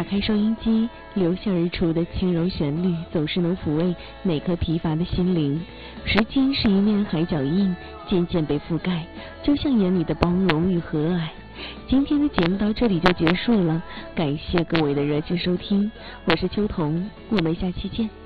开收音机，流泻而出的轻柔旋律总是能抚慰每颗疲乏的心灵。时间是一面海脚印，渐渐被覆盖，就像眼里的包容与和蔼。今天的节目到这里就结束了，感谢各位的热情收听，我是秋彤，我们下期见。